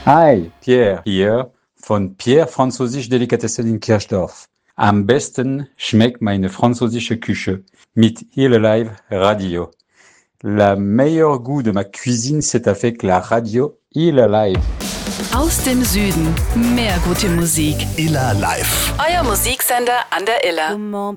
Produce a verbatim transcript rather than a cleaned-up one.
Hi, Pierre hier von Pierre Französisch Delikatessen in Kirchdorf. Am besten schmeckt meine französische Küche mit Il Live Radio. La meilleure goût de ma cuisine, c'est avec la radio Il Live. Aus dem Süden, mehr gute Musik. Iller Live. Euer Musiksender an der Iller.